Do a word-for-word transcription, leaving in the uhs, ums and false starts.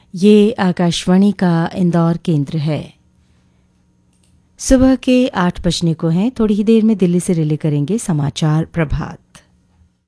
ये आकाशवाणी का इंदौर केंद्र है। सुबह के आठ बजने को हैं। थोड़ी ही देर में दिल्ली से रिले करेंगे समाचार प्रभात।